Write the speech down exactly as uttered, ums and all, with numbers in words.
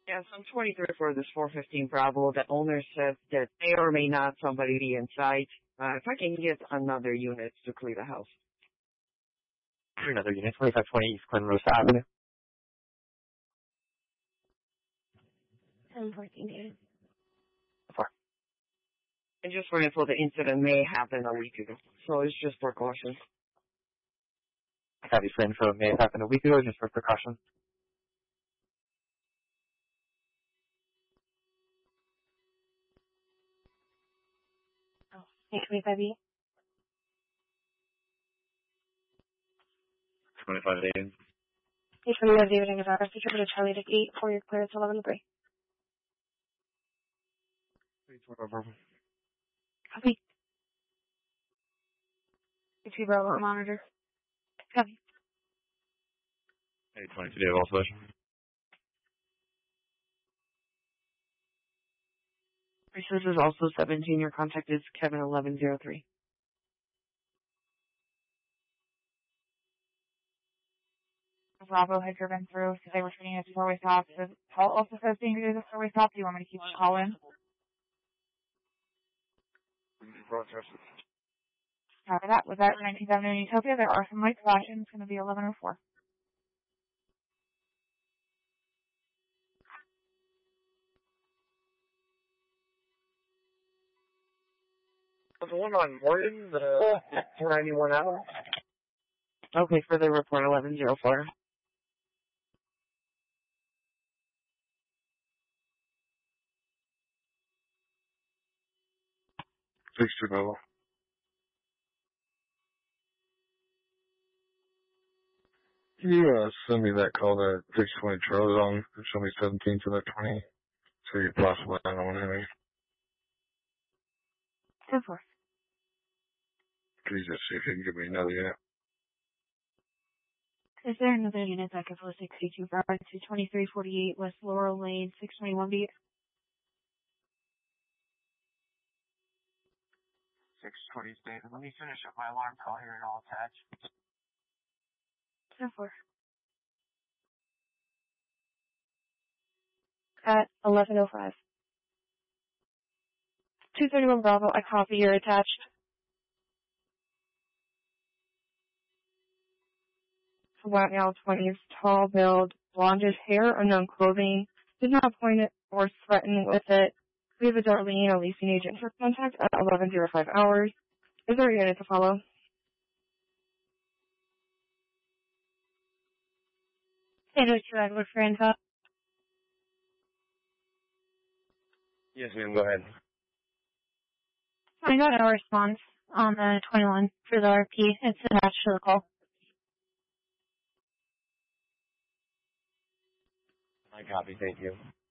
Yes, I'm twenty-three for this four fifteen Bravo. The owner says that may or may not somebody be inside. Uh, if I can get another unit to clear the house. Another unit, twenty-five twenty East Glen Rosa Avenue. ten fourteen. Four. And just for info, the incident may happen a week ago, so it's just for caution. I got you for info. It may have happened a week ago, just for precaution. Oh, eight twenty-five E. twenty-five A M. eight twenty-five David and Gavara, contributor Charlie Dick eight for your clearance eleven to three. Copy. eight two Bravo monitor. Copy. eight twenty-two David also. This is also seventeen. Your contact is Kevin eleven oh three. Bravo had driven through, so they were treating it as a four-way stop. So Paul also says being it is a four-way stop. Do you want me to keep on calling? Copy that. Was that nineteenth Avenue in Utopia? There are some light flashing. It's going to be eleven oh four. The one on Morton, the four ninety-one hour. Okay, for the report eleven oh four. six two Bravo. Yeah, send me that call that six twenty Charles on. Show me seventeen to that twenty. So you possibly I don't want any. ten four. Can you just see if you can give me another unit? Is there another unit that could flow sixty-two Bravo to twenty-three forty-eight West Laurel Lane, six twenty-one B? six twenty David. Let me finish up my alarm call here and I'll attach. ten four. At eleven oh five. two thirty-one Bravo, I copy, you're attached. White male, twenties, tall build, blondish hair, unknown clothing. Did not point it or threaten with it. We have a Darlene, a leasing agent for contact at eleven oh five hours. Is there a unit to follow? eight oh two Edward Franca. Yes, ma'am, go ahead. I got a response on the twenty-one for the R P. It's attached to the call. I copy, thank you.